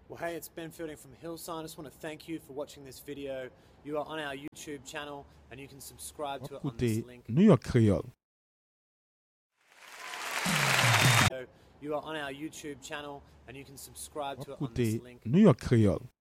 Well, hey, it's Ben Fielding from Hillside. I just want to thank you for watching this video. You are on our YouTube channel and you can subscribe to it on this Écoutez link. New York Creole. You are on our YouTube channel and you can subscribe to it on this Écoutez link. New York Creole.